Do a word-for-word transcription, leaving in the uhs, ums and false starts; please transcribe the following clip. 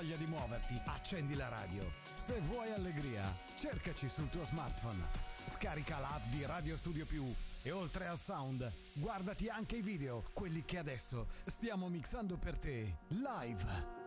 voglia di muoverti, accendi la radio. Se vuoi allegria, cercaci sul tuo smartphone. Scarica l'app di Radio Studio Più e oltre al sound, guardati anche i video, quelli che adesso stiamo mixando per te, live.